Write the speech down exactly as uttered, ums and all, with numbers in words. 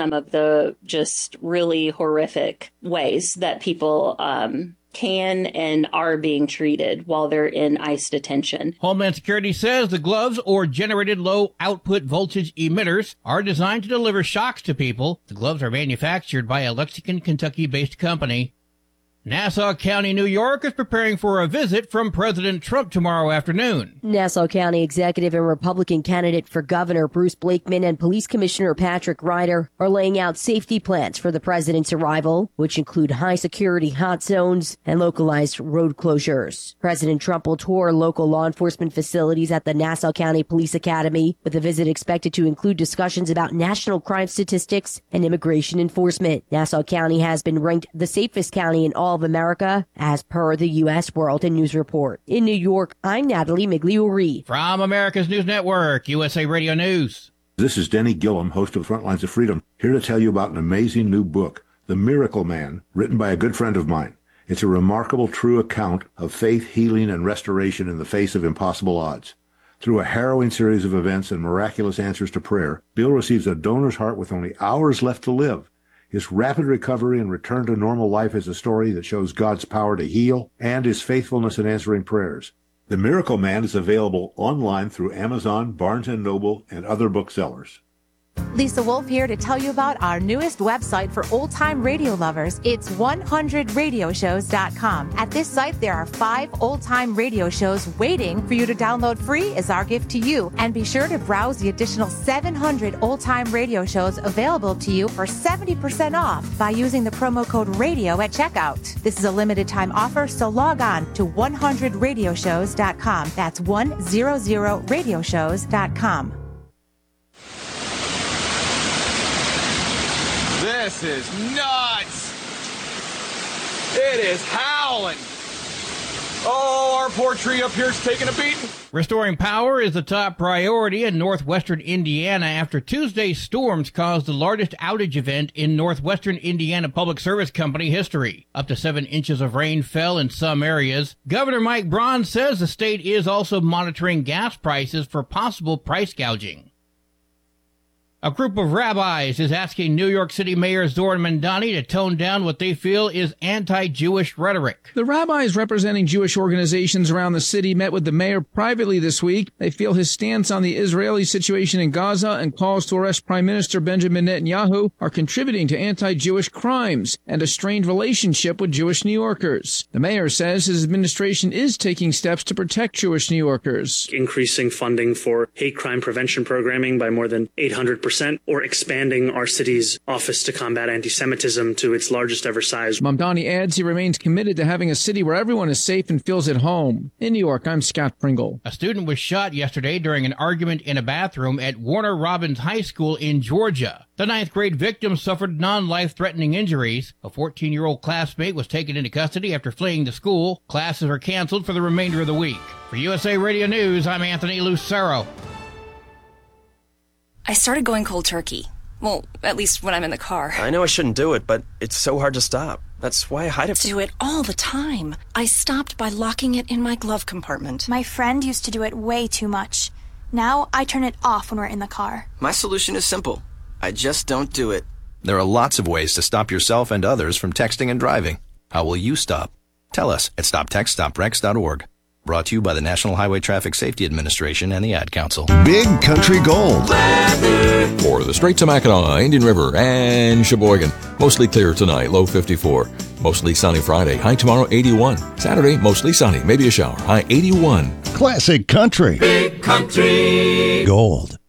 some of the just really horrific ways that people um, can and are being treated while they're in ICE detention. Homeland Security says the gloves, or generated low output voltage emitters, are designed to deliver shocks to people. The gloves are manufactured by a Lexington, Kentucky-based company. Nassau County, New York is preparing for a visit from President Trump tomorrow afternoon. Nassau County Executive and Republican candidate for governor Bruce Blakeman and Police Commissioner Patrick Ryder are laying out safety plans for the president's arrival, which include high-security hot zones and localized road closures. President Trump will tour local law enforcement facilities at the Nassau County Police Academy, with the visit expected to include discussions about national crime statistics and immigration enforcement. Nassau County has been ranked the safest county in all of America, as per the U S World and News Report. In New York, I'm Natalie Migliore. From America's News Network, U S A Radio News. This is Denny Gillum, host of Frontlines of Freedom, here to tell you about an amazing new book, The Miracle Man, written by a good friend of mine. It's a remarkable, true account of faith, healing, and restoration in the face of impossible odds. Through a harrowing series of events and miraculous answers to prayer, Bill receives a donor's heart with only hours left to live. His rapid recovery and return to normal life is a story that shows God's power to heal and his faithfulness in answering prayers. The Miracle Man is available online through Amazon, Barnes and Noble, and other booksellers. Lisa Wolf here to tell you about our newest website for old-time radio lovers. It's one hundred radio shows dot com. At this site, there are five old-time radio shows waiting for you to download free as our gift to you. And be sure to browse the additional seven hundred old-time radio shows available to you for seventy percent off by using the promo code RADIO at checkout. This is a limited-time offer, so log on to one hundred radio shows dot com. That's one hundred radio shows dot com. This is nuts! It is howling! Oh, our poor tree up here's taking a beating. Restoring power is the top priority in northwestern Indiana after Tuesday's storms caused the largest outage event in northwestern Indiana Public Service Company history. Up to seven inches of rain fell in some areas. Governor Mike Braun says the state is also monitoring gas prices for possible price gouging. A group of rabbis is asking New York City Mayor Zoran Mandani to tone down what they feel is anti-Jewish rhetoric. The rabbis representing Jewish organizations around the city met with the mayor privately this week. They feel his stance on the Israeli situation in Gaza and calls to arrest Prime Minister Benjamin Netanyahu are contributing to anti-Jewish crimes and a strained relationship with Jewish New Yorkers. The mayor says his administration is taking steps to protect Jewish New Yorkers. Increasing funding for hate crime prevention programming by more than eight hundred percent, or expanding our city's Office to Combat Anti-Semitism to its largest ever size. Mamdani adds he remains committed to having a city where everyone is safe and feels at home. In New York, I'm Scott Pringle. A student was shot yesterday during an argument in a bathroom at Warner Robins High School in Georgia. The ninth grade victim suffered non-life-threatening injuries. A fourteen-year-old classmate was taken into custody after fleeing the school. Classes are canceled for the remainder of the week. For U S A Radio News, I'm Anthony Lucero. I started going cold turkey. Well, at least when I'm in the car. I know I shouldn't do it, but it's so hard to stop. That's why I hide it. Do it all the time. I stopped by locking it in my glove compartment. My friend used to do it way too much. Now I turn it off when we're in the car. My solution is simple. I just don't do it. There are lots of ways to stop yourself and others from texting and driving. How will you stop? Tell us at stop text stop wrecks dot org. Brought to you by the National Highway Traffic Safety Administration and the Ad Council. Big Country Gold. Weather. For the Straits of Mackinac, Indian River, and Sheboygan. Mostly clear tonight, low fifty-four. Mostly sunny Friday, high tomorrow eighty-one. Saturday, mostly sunny, maybe a shower, high eighty-one. Classic Country. Big Country Gold.